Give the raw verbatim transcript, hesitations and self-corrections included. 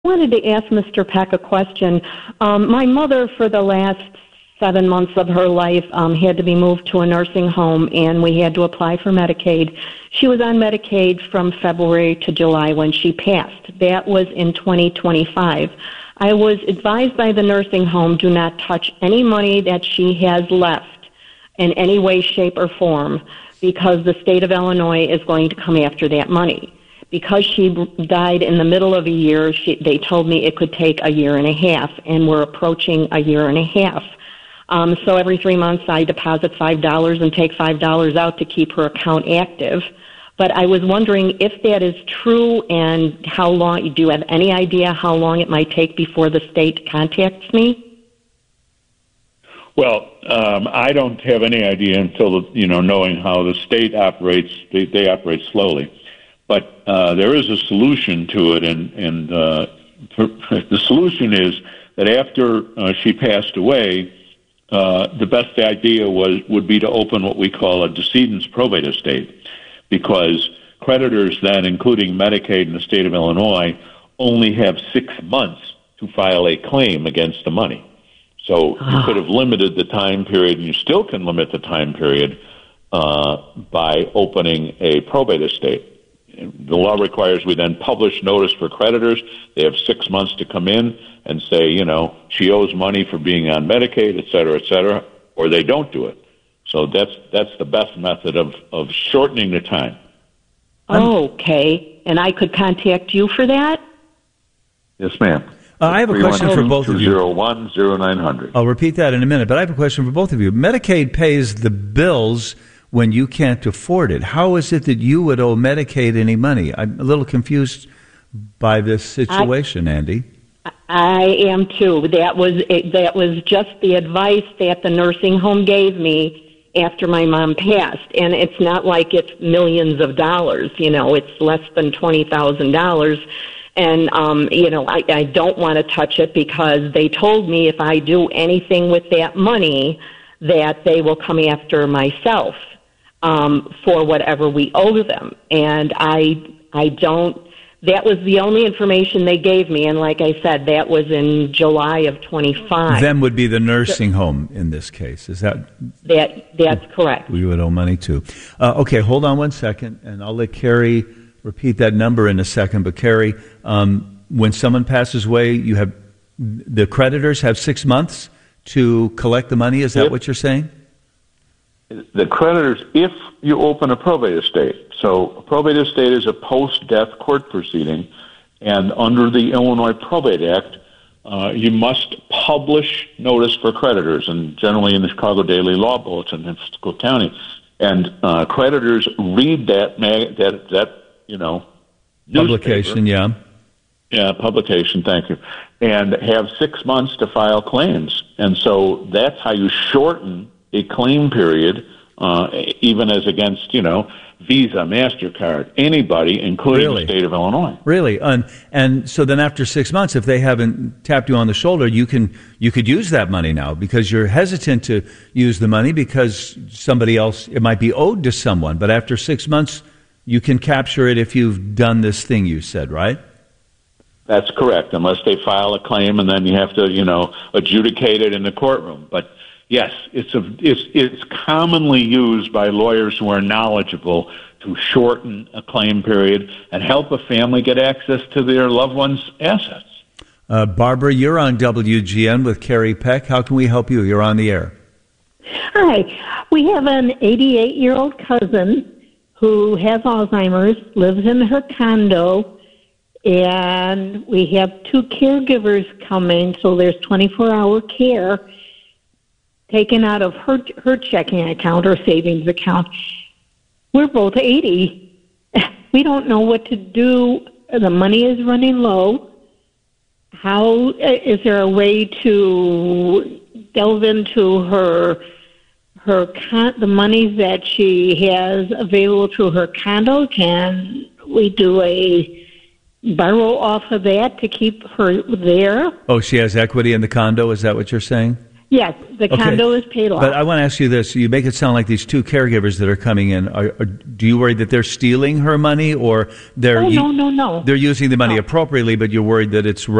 I wanted to ask Mister Peck a question. Um, my mother, for the last seven months of her life, um, had to be moved to a nursing home, and we had to apply for Medicaid. She was on Medicaid from February to July when she passed. That was in twenty twenty-five. I was advised by the nursing home, do not touch any money that she has left in any way, shape, or form, because the state of Illinois is going to come after that money. Because she died in the middle of a year, she, they told me it could take a year and a half, and we're approaching a year and a half. Um, so every three months I deposit five dollars and take five dollars out to keep her account active. But I was wondering if that is true and how long, do you have any idea how long it might take before the state contacts me? Well, um, I don't have any idea until, you know, knowing how the state operates. They, they operate slowly. But uh, there is a solution to it, and, and uh, for, the solution is that after uh, she passed away, uh, the best idea was would be to open what we call a decedent's probate estate, because creditors then, including Medicaid in the state of Illinois, only have six months to file a claim against the money. So you could have limited the time period, and you still can limit the time period uh, by opening a probate estate. The law requires we then publish notice for creditors. They have six months to come in and say, you know, she owes money for being on Medicaid, et cetera, et cetera, or they don't do it. So that's that's the best method of, of shortening the time. Okay. And I could contact you for that? Yes, ma'am. Uh, I have a question for both of you. two oh one, oh nine hundred. I'll repeat that in a minute, but I have a question for both of you. Medicaid pays the bills when you can't afford it. How is it that you would owe Medicaid any money? I'm a little confused by this situation, I, Andy. I am too. That was that was just the advice that the nursing home gave me after my mom passed. And it's not like it's millions of dollars, you know, it's less than twenty thousand dollars. And, um, you know, I, I don't want to touch it because they told me if I do anything with that money that they will come after myself. Um, for whatever we owe them. And I I don't, that was the only information they gave me. And like I said, that was in July of twenty-five. Them would be the nursing home in this case. Is that? That That's correct. We would owe money to. Uh, okay, hold on one second, and I'll let Carrie repeat that number in a second. But Carrie, um, when someone passes away, you have, the creditors have six months to collect the money. Is that yep. what you're saying? The creditors, if you open a probate estate. So a probate estate is a post-death court proceeding, and under the Illinois Probate Act, uh, you must publish notice for creditors, and generally in the Chicago Daily Law Bulletin in Cook County. And uh, creditors read that, mag- that, that you know, publication, yeah. Yeah, publication, thank you. And have six months to file claims. And so that's how you shorten a claim period, uh, even as against, you know, Visa, MasterCard, anybody, including really? the state of Illinois. Really? And, and so then after six months, if they haven't tapped you on the shoulder, you can you could use that money now because you're hesitant to use the money because somebody else, it might be owed to someone. But after six months, you can capture it if you've done this thing you said, right? That's correct, unless they file a claim and then you have to, you know, adjudicate it in the courtroom. But yes, it's, a, it's it's commonly used by lawyers who are knowledgeable to shorten a claim period and help a family get access to their loved one's assets. Uh, Barbara, you're on W G N with Carrie Peck. How can we help you? You're on the air. Hi. We have an eighty-eight-year-old cousin who has Alzheimer's, lives in her condo, and we have two caregivers coming, so there's twenty-four hour care taken out of her her checking account or savings account. We're both eighty. We don't know what to do. The money is running low. How is there a way to delve into her her con- the monies that she has available through her condo? Can we do a borrow off of that to keep her there? Oh, she has equity in the condo. Is that what you're saying? Yes, the Okay. condo is paid off. But I want to ask you this. You make it sound like these two caregivers that are coming in, are, are, do you worry that they're stealing her money, or they're oh, u- no, no, no. they're using the money No. appropriately, but you're worried that it's